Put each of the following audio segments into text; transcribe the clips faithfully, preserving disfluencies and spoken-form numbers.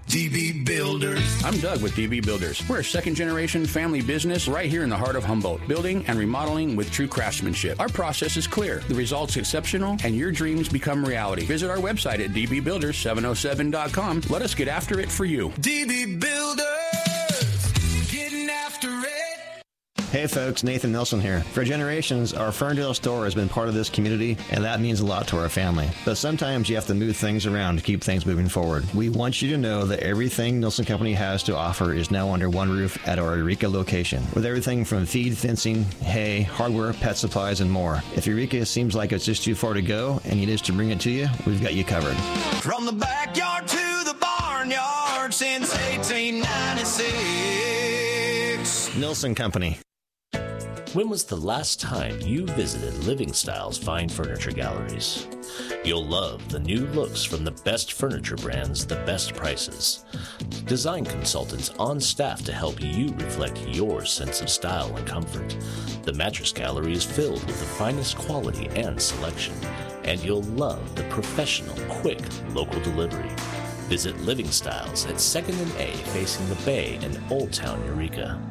D B Builders. I'm Doug with D B Builders. We're a second-generation family business right here in the heart of Humboldt, building and remodeling with true craftsmanship. Our process is clear, the results exceptional, and your dreams become reality. Visit our website at d b builders seven oh seven dot com. Let us get after it for you. D B Builders, getting after it. Hey folks, Nathan Nelson here. For generations, our Ferndale store has been part of this community, and that means a lot to our family. But sometimes you have to move things around to keep things moving forward. We want you to know that everything Nelson Company has to offer is now under one roof at our Eureka location, with everything from feed, fencing, hay, hardware, pet supplies, and more. If Eureka seems like it's just too far to go and you need us to bring it to you, we've got you covered. From the backyard to the barnyard since eighteen ninety-six. Nelson Company. When was the last time you visited Living Styles Fine Furniture Galleries? You'll love the new looks from the best furniture brands, the best prices. Design consultants on staff to help you reflect your sense of style and comfort. The Mattress Gallery is filled with the finest quality and selection, and you'll love the professional, quick, local delivery. Visit Living Styles at second and A facing the Bay in Old Town, Eureka.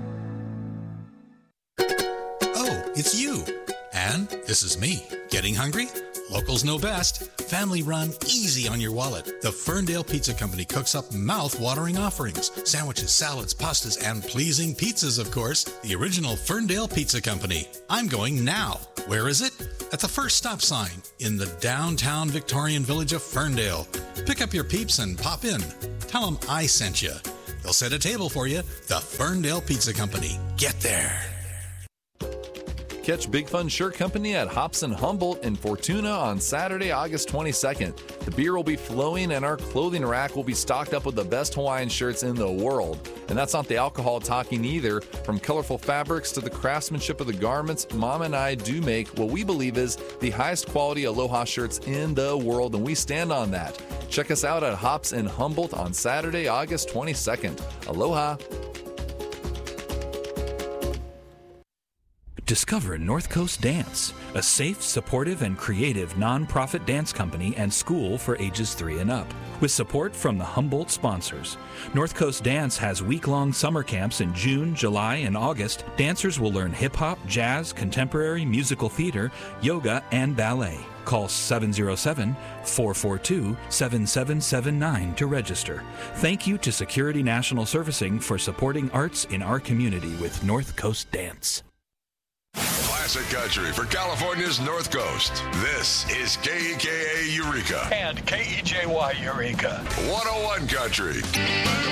It's you. And this is me. Getting hungry? Locals know best. Family run, easy on your wallet. The Ferndale Pizza Company cooks up mouth-watering offerings. Sandwiches, salads, pastas, and pleasing pizzas, of course. The original Ferndale Pizza Company. I'm going now. Where is it? At the first stop sign in the downtown Victorian village of Ferndale. Pick up your peeps and pop in. Tell them I sent you. They'll set a table for you. The Ferndale Pizza Company. Get there. Catch Big Fun Shirt Company at Hops and Humboldt in Fortuna on Saturday, August twenty-second. The beer will be flowing and our clothing rack will be stocked up with the best Hawaiian shirts in the world. And that's not the alcohol talking either. From colorful fabrics to the craftsmanship of the garments, Mom and I do make what we believe is the highest quality Aloha shirts in the world, and we stand on that. Check us out at Hops in Humboldt on Saturday, August twenty-second. Aloha! Discover North Coast Dance, a safe, supportive, and creative nonprofit dance company and school for ages three and up. With support from the Humboldt sponsors. North Coast Dance has week-long summer camps in June, July, and August. Dancers will learn hip-hop, jazz, contemporary, musical theater, yoga, and ballet. Call seven oh seven, four four two, seven seven seven nine to register. Thank you to Security National Servicing for supporting arts in our community with North Coast Dance. Classic country for California's North Coast. This is K E K A Eureka. And K E J Y Eureka. one oh one Country.